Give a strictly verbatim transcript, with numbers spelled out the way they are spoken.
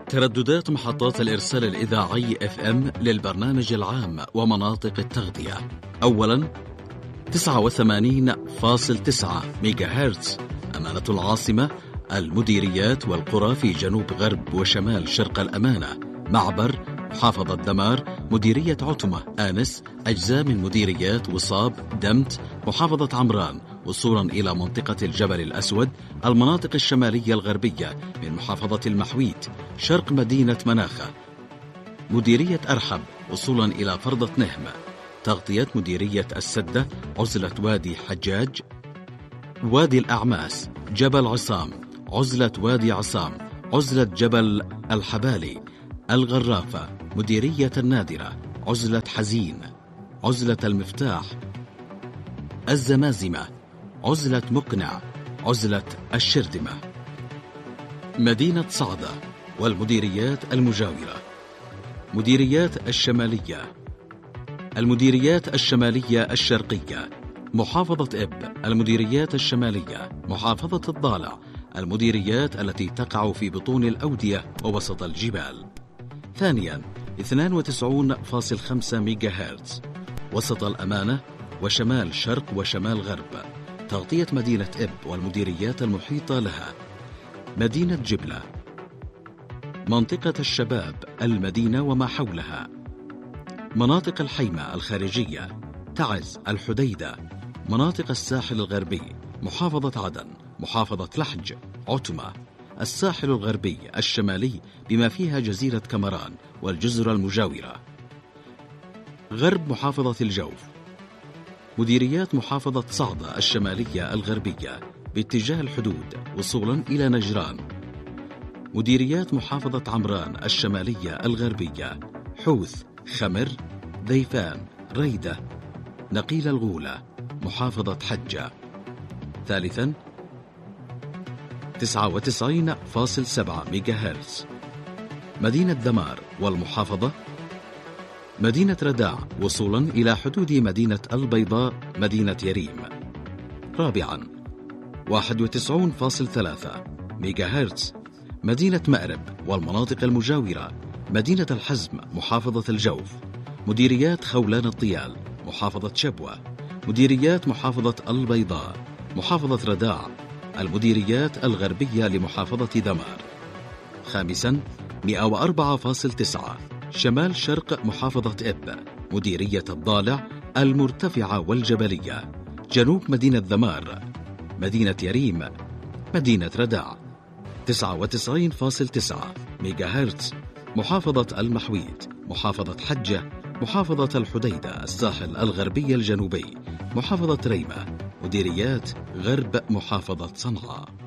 ترددات محطات الإرسال الإذاعي إف إم للبرنامج العام ومناطق التغذية. أولا تسعة وثمانين فاصلة تسعة ميجا هرتز أمانة العاصمة، المديريات والقرى في جنوب غرب وشمال شرق الأمانة، معبر محافظة دمار، مديرية عتمة، آنس، أجزاء من مديريات وصاب، دمت، محافظة عمران، وصولا إلى منطقة الجبل الأسود، المناطق الشمالية الغربية من محافظة المحويت، شرق مدينة مناخة، مديرية أرحب، وصولا إلى فرضة نهم، تغطية مديرية السدة، عزلة وادي حجاج، وادي الأعماس، جبل عصام، عزلة وادي عصام، عزلة جبل الحبالي، الغرافة، مديرية النادرة، عزلة حزين، عزلة المفتاح، الزمازمة، عزلة مقنع، عزلة الشردمة، مدينة صعدة والمديريات المجاورة، مديريات الشمالية، المديريات الشمالية الشرقية، محافظة إب، المديريات الشمالية، محافظة الضالع، المديريات التي تقع في بطون الأودية ووسط الجبال. ثانيا اثنين وتسعين فاصلة خمسة ميجا هرتز وسط الأمانة وشمال شرق وشمال غرب، تغطية مدينة إب والمديريات المحيطة لها، مدينة جبلة، منطقة الشباب، المدينة وما حولها، مناطق الحيمة الخارجية، تعز، الحديدة، مناطق الساحل الغربي، محافظة عدن، محافظة لحج، عتمة، الساحل الغربي الشمالي بما فيها جزيرة كمران والجزر المجاورة، غرب محافظة الجوف، مديريات محافظة صعدة الشمالية الغربية باتجاه الحدود وصولا إلى نجران، مديريات محافظة عمران الشمالية الغربية، حوث، خمر، ذيفان، ريدة، نقيل الغولة، محافظة حجة. ثالثا تسعة وتسعين فاصلة سبعة ميجا هرتز مدينة دمار والمحافظة، مدينة رداع وصولا إلى حدود مدينة البيضاء، مدينة يريم. رابعا واحد وتسعين فاصلة ثلاثة ميجا هرتز مدينة مأرب والمناطق المجاورة، مدينة الحزم، محافظة الجوف، مديريات خولان الطيال، محافظة شبوة، مديريات محافظة البيضاء، محافظة رداع، المديريات الغربية لمحافظة دمار. خامسا مئة وأربعة فاصلة تسعة شمال شرق محافظة إب، مديرية الضالع، المرتفعة والجبلية، جنوب مدينة دمار، مدينة يريم، مدينة رداع. تسعة وتسعين فاصلة تسعة ميجا هرتز محافظة المحويت، محافظة حجة، محافظة الحديدة، الساحل الغربي الجنوبي، محافظة ريمة، مديريات غرب محافظة صنعاء.